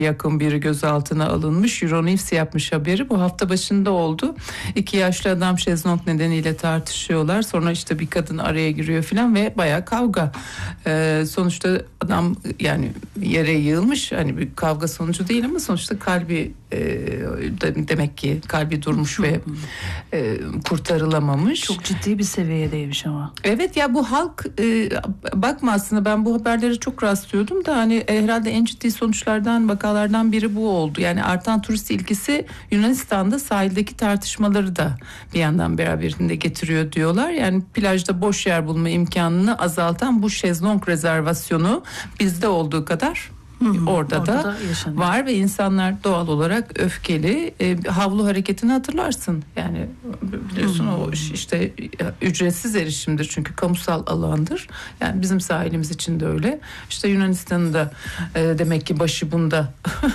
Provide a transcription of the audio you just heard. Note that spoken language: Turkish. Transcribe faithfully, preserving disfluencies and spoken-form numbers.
yakın biri gözaltına alınmış. Euronews yapmış haberi. Bu hafta başında oldu. İki yaşlı adam şezlong nedeniyle tartışıyorlar. Sonra işte bir kadın araya giriyor falan ve bayağı kavga. Ee, sonuçta adam yani yere yığılmış. Hani bir kavga sonucu değil ama sonuçta kalbi e, demek ki kalbi durmuş ve e, kurtarılamamış. Çok ciddi bir seviyedeymiş ama. Evet ya, bu halk e, bakma aslında ben bu haberlere çok rastlıyordum da hani e, herhalde en ciddi sonuçlardan vakalardan biri bu oldu. Yani artan turist ilgisi Yunanistan'da sahildeki tartışmaları da bir yandan beraberinde getiriyor diyorlar. Yani plajda boş yer bulma imkanını azaltan bu şezlong rezervasyonu bizde olduğu kadar Hmm, orada, orada da, da var ve insanlar doğal olarak öfkeli. E, havlu hareketini hatırlarsın. Yani biliyorsun hmm. o işte ücretsiz erişimdir çünkü kamusal alandır. Yani bizim sahilimiz için de öyle. İşte Yunanistan'ın da e, demek ki başı bunda